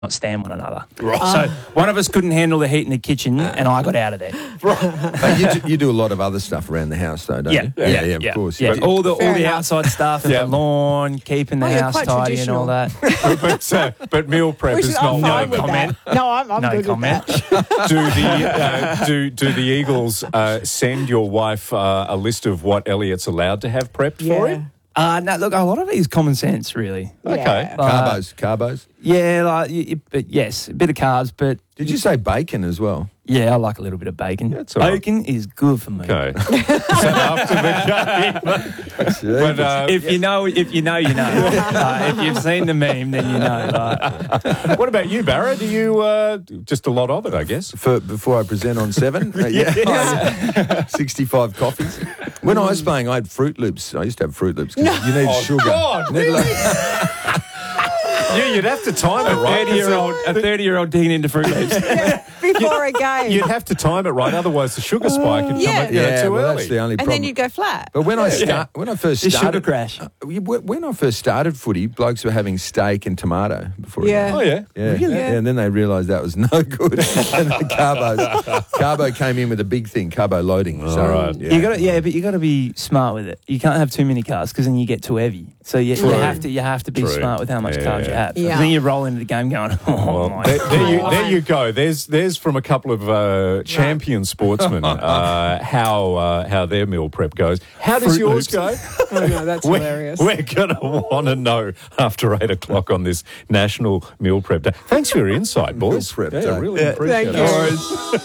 not stand one another. Right. So one of us couldn't handle the heat in the kitchen, and I got out of there. You do a lot of other stuff around the house, though, don't you? Yeah, of course. Yeah. Yeah. All the outside stuff, the lawn, keeping the house tidy and all that. But meal prep is not no comment. No, I'm good comment. with that. Do the Eagles send your wife a list of what Elliot's allowed to have prepped for him? No, look, a lot of it is common sense, really. Okay. Carbos. Yeah, but yes, a bit of carbs, but... Did you say bacon as well? Yeah, I like a little bit of bacon. That's all right. Bacon is good for me. Okay. So after the game. But, if you know, you know. If you've seen the meme, then you know. what about you, Barra? Do you just a lot of it, I guess? Before I present on 7? 65 coffees. When I was playing, I had Fruit Loops. I used to have Fruit Loops because you need sugar. God, really? You'd have to time it right. A 30-year-old digging into Fruit Loops. Before a game. You'd have to time it right, otherwas the sugar spike could come too early. That's the only And problem. then you'd go flat. But when I first The started, sugar crash. when I first started footy, blokes were having steak and tomato before. Yeah. Oh, yeah? Yeah. Really? Yeah, and then they realised that was no good. And the Carbo came in with a big thing, carbo loading. So, right. yeah. But you got to be smart with it. You can't have too many carbs because then you get too heavy. So you have to be smart with how much carbs you have. Yeah. Then you roll into the game going, my God. There you go. There's from a couple of champion sportsmen how their meal prep goes. How does yours go? Oh, no, that's hilarious. We're going to want to know after 8 o'clock on this National Meal Prep Day. Thanks for your insight, boys. Meal Prep Day. Really appreciate it. Thank you.